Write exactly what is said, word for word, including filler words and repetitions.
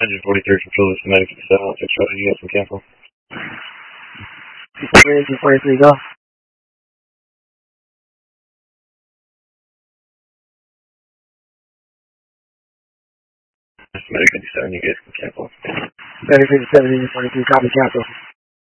Engine forty-three, control this Medic fifty-seven, one six, Charlie, you guys can cancel. Engine forty-three, go. Medic fifty-seven, you guys can cancel. Medic fifty-seven, Engine forty-three, copy, cancel.